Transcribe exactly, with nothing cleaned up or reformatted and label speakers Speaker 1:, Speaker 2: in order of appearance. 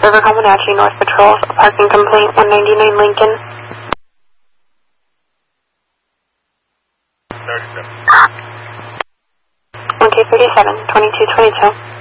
Speaker 1: River Comanche, North Patrol, parking complaint, one ninety-nine Lincoln.
Speaker 2: thirty-seven.
Speaker 1: one two three seven, twenty-two twenty-two.